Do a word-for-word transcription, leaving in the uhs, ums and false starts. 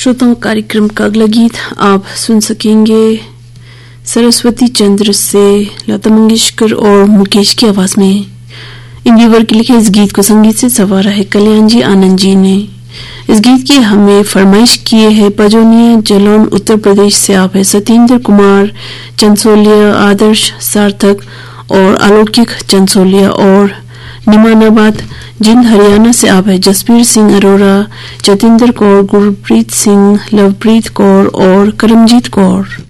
श्रोताओं, कार्यक्रम का अगला गीत आप सुन सकेंगे सरस्वती चंद्र से लता मंगेशकर और मुकेश की आवाज में। इन व्यूवर के लिखे इस गीत को संगीत से सवारा है कल्याण जी आनंद जी ने। इस गीत की हमें फरमाइश किए है पजोनिया जलौन उत्तर प्रदेश से आप है सत्येंद्र कुमार चंसोलिया, आदर्श सार्थक और अलौकिक चंसोलिया, और निमानाबाद जिंद हरियाणा से आप है जसबीर सिंह अरोरा, जतिंदर कौर, गुरप्रीत सिंह, लवप्रीत कौर और करमजीत कौर।